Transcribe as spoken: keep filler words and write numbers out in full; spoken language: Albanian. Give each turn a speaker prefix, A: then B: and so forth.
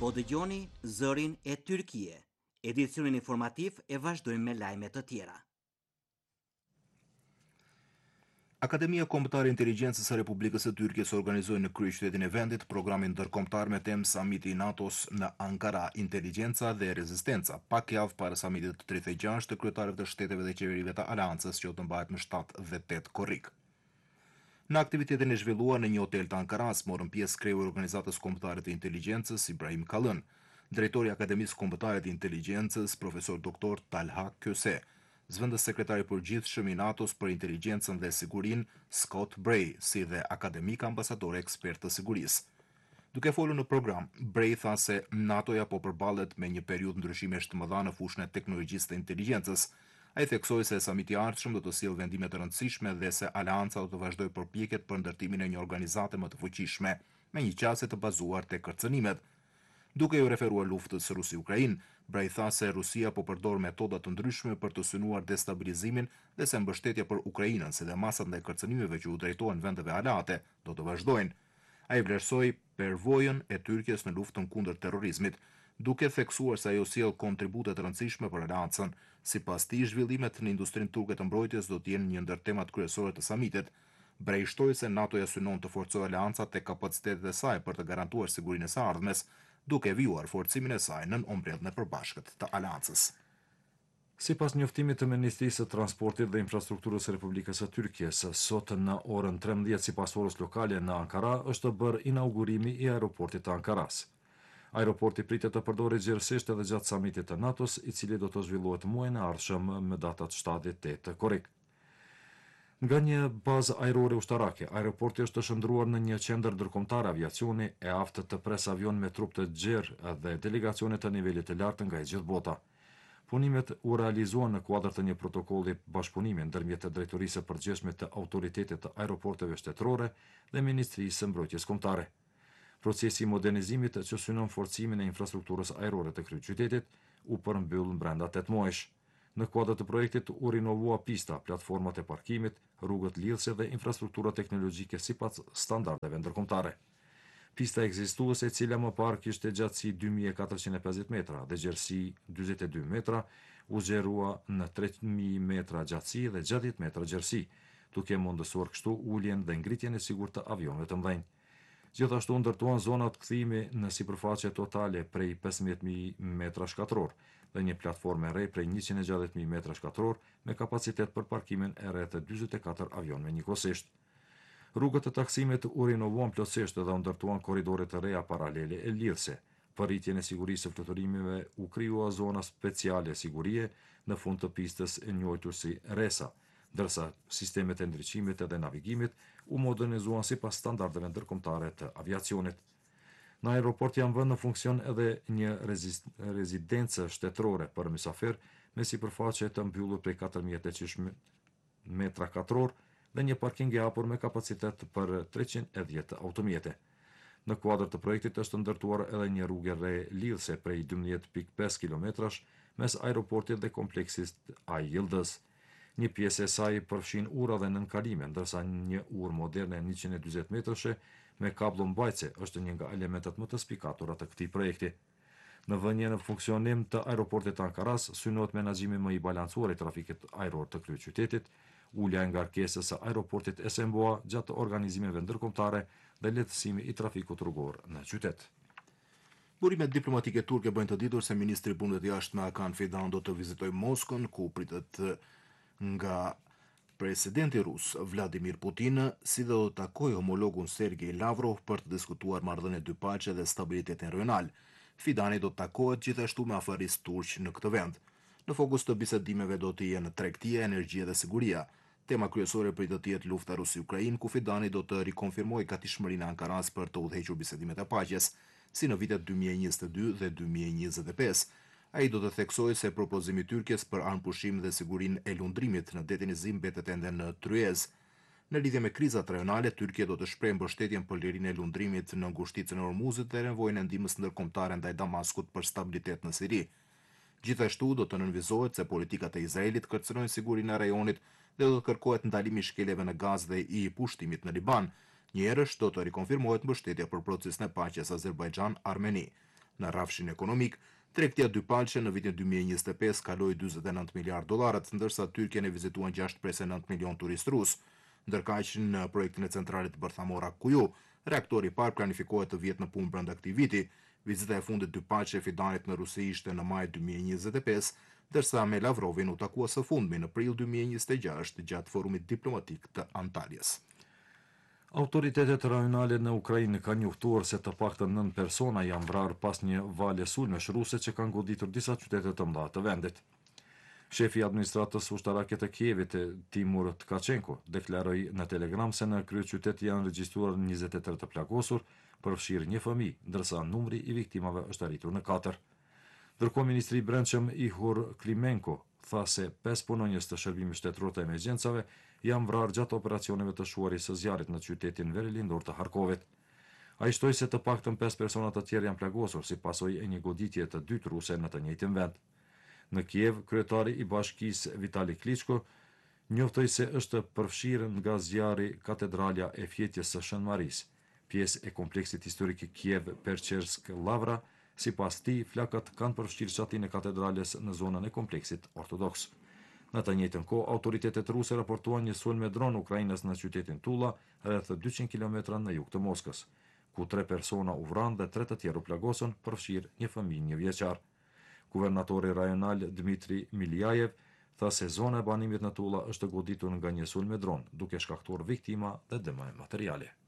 A: Po dëgjoni zërin e Tyrkie. Edicionin informativ e vazhdojmë me lajme të tjera.
B: Akademia Kombëtare e Inteligjencës së Republikës së Tyrkisë organizoi në kryeqytetin e vendit programin ndërkombëtar me temë Samiti i NATO-s në Ankara, Inteligjenca dhe Rezistenca, pak javë para samitit të tridhjetë e gjashtë të kryetarëve të shteteve dhe qeverive të Aleancës që do të mbahet më shtatë dhe tetë korrik. Në aktivitetin e zhvilluar në një hotel të Ankaras morën pjesë kreu i Organizatës Kombëtare të Inteligjencës Ibrahim Kalën, drejtori i Akademisë Kombëtare të Inteligjencës profesor doktor Talha Köse, zëvendës sekretari i përgjithshëm i NATO-s për inteligjencën dhe sigurinë Scott Bray, si dhe akademik ambasador ekspert të sigurisë. Duke folur në program, Bray tha se NATO-ja po përballet me një periudhë ndryshimesh të mëdha në fushën e teknologjisë të inteligjencës. Ai theksoi se samiti i ardhshëm do të sjellë vendime të rëndësishme dhe se Aleanca do të vazhdojë përpjekjet për ndërtimin e një organizate më të fuqishme, me një qasje të bazuar tek kërcënimet. Duke ju referuar luftës Rusi-Ukrainë, Bray tha se Rusia po përdor metoda të ndryshme për të synuar destabilizimin dhe se mbështetja për Ukrainën, si dhe masat ndaj kërcënimeve që u drejtohen vendeve aleate, do të vazhdojnë. Ai vlerësoi përvojën e Tyrkisë në luftën kundër terrorizmit, duke theksuar se ajo sjell kontribute të rëndësishme për Aleancën. Sipas tij, zhvillimet në industrinë turke të mbrojtjes do të jenë një ndër temat kryesore të samitit. Bray shtoi se NATO-ja synon të forcojë Aleancat te kapacitetet e saj për të garantuar sigurinë e së ardhmes, duke vijuar forcimin e saj nën ombrellën e përbashkët të Aleancës.
C: Sipas njoftimit të Ministrisë së Transportit dhe Infrastrukturës së Republikës së Tyrkisë, sot në orën trembëdhjetë sipas orës lokale në Ankara është bërë inaugurimi i aeroportit të Ankaras. Aeroporti pritet të përdoret gjithësisht edhe gjatë samitit të NATO-s, i cili do të zhvillohet muajin e ardhshëm me datat shtatë dhe tetë korrik. Nga një bazë ajrore ushtarake, aeroporti është të shndruar në një qendër ndërkombëtar aviacioni e aftë të pres avion me trup të gjerë dhe delegacione të nivelit të lartë nga e gjithë bota. Punimet u realizuan në kuadër të një protokolli bashkëpunimi ndërmjet të Drejtorisë së Përgjithshme të Autoritetit të Aeroporteve Shtetërore dhe Ministrisë së Mbrojtjes Kombëtare. Procesi i modernizimit që synon forcimin e infrastrukturës ajrore të kryeqytetit u përmbyll brenda tetë muajsh. Në kuadër të projektit u rinovua pista, platformat e parkimit, rrugët lidhëse dhe infrastruktura teknologjike sipas standardeve ndërkombëtare. Pista ekzistuese, e cila më parë kishte gjatësi dy mijë e katërqind e pesëdhjetë metra dhe gjerësi dyzet e dy metra, u zgjerua në tre mijë metra gjatësi dhe gjashtëdhjetë metra gjerësi, duke mundësuar kështu uljen dhe ngritjen e sigurt të avionëve të mëdhenj. Gjithashtu ndërtuan zona të kthimi në sipërfaqe totale prej pesëmbëdhjetë mijë metra shkatror dhe një platformë e re prej njëqind e gjashtëdhjetë mijë metra shkatror me kapacitet për parkimin e rreth dyzet e katër avionëve njëkohësisht. Rrugët e taksimit u rinovuan plotësisht dhe u ndërtuan korridore të reja paralele e lidhëse. Për rritjen e sigurisë së fluturimeve u krijua zona speciale sigurie në fund të pistës e njohur si Resa, ndërsa sistemet e ndriçimit dhe navigimit u modernizuan sipas standardeve ndërkombëtare të aviacionit. Në aeroport janë vënë në funksion edhe një rezidencë shtetërore për mysafir me sipërfaqe të mbyllur prej katër mijë e tetëqind metra katror dhe një parking i hapur me kapacitet për treqind e dhjetë automjete. Në kuadër të projektit është ndërtuar edhe një rrugë re lidhëse prej dymbëdhjetë pikë pesë kilometrash mes aeroportit dhe kompleksit Aj Yıldız. Një pjesë e saj përfshin ura dhe nënkalime, ndërsa një urë moderne njëqind e dyzet metrashe me kablo mbajtëse është një nga elementet më të spikatura të këtij projekti. Në vënien në funksionim të aeroportit të Ankaras synohet menaxhimi më i balancuar i trafikit ajror të kryeqytetit, ulja e ngarkesës së aeroportit Esenboa gjatë organizimeve ndërkombëtare dhe lehtësimi i trafikut rrugor në qytet.
B: Burimet diplomatike turke bëjnë të ditur se ministri i punëve të jashtme Hakan Fidan do të vizitojë Moskën, ku pritet nga presidenti rus Vladimir Putin, si dhe do të takojë homologun Sergej Lavrov për të diskutuar marrëdhënie dypaqe dhe stabilitetin rajonal. Fidani do të takohet gjithashtu me afaristë turq në këtë vend. Në fokus të bisedimeve do të jenë tregtia, energjia dhe siguria. Tema kryesore pritet të jetë lufta Rusi-Ukrainë, ku Fidani do të rikonfirmojë gatishmërinë e Ankaras për të udhëhequr bisedimet e paqes, si në vitet dy mijë e njëzet e dy dhe dy mijë e njëzet e pesë. Ai do të theksojë se propozimi i Tyrkisë për armëpushim dhe sigurinë e lundrimit në detin e Zim mbetet ende në tryez. Në lidhje me krizat rajonale, Tyrkia do të shprehë mbështetjen për lirinë e lundrimit në ngushticën e Ormuzit dhe nevojën e ndihmës ndërkombëtare ndaj Damaskut për stabilitet në Siri. Gjithashtu do të nënvizohet se politikat e Izraelit kërcënojnë sigurinë e rajonit dhe do të kërkohet ndalimi i shkeljeve në Gazë dhe i pushtimit në Liban. Njëherësh do të rikonfirmohet mbështetja për procesin e paqes Azerbajxhan-Armeni. Në rrafshin ekonomik, tregtia dypalçe në vitin dy mijë e njëzet e pesë kaloi njëzet e nëntë miliardë dollarët, ndërsa Tyrkjen e vizituan gjashtë presë e nëntë milion turist rus. Ndërkaq në projektin e centralit bërthamore Akuyu, reaktori i parë planifikohet të vjetë në punë brenda këtij viti. Vizita e fundit dypalçe e Fidanit në Rusi ishte në maj dy mijë e njëzet e pesë, ndërsa me Lavrovin u takua së fundmi në prill dy mijë e njëzet e gjashtë gjatë forumit diplomatik të Antalyas.
C: Autoritetet rajonale në Ukrainë kanë njoftuar se të paktën nëntë persona janë vrarë pas një valje sulmesh ruse që kanë goditur disa qytete të mëdha të vendit. Shefi i administratës ushtarake të Kievit, Timur Tkachenko, deklaroi në Telegram se në kryeqytet janë regjistruar njëzet e tre të plagosur, përfshirë një fëmijë, ndërsa numri i viktimave është arritur në katër. Ndërkohë ministri i brendshëm Ihor Klimenko tha se pesë punonjës të shërbimit shtetëror të emergjencave janë vrarë gjatë operacioneve të shuarisë së zjarrit në qytetin verilindor të Harkovit. Ai shtoi se të paktën pesë persona të tjerë janë plagosur si pasojë e një goditje të dytë ruse në të njëjtin vend. Në Kiev, kryetari i bashkisë Vitali Klitschko njoftoi se është përfshirë nga zjarri katedralja e Fjetjes së Shën Maris, pjesë e kompleksit historik Kiev-Perchersk-Lavra. Sipas tij, flakët kanë përfshirë çatin e katedrales në zonën e kompleksit ortodoks. Në të njëjtën kohë, autoritetet ruse raportuan një sulm me dron Ukrainës në qytetin Tula, rreth dyqind kilometra në jug të Moskës, ku tre persona u vranë dhe tre të tjerë u plagosën, përfshirë një fëmijë një vjeçar. Guvernatori rajonal Dmitri Miljajev tha se zona e banimit në Tula është goditur nga një sulm me dron, duke shkaktuar viktima dhe dëme materiale.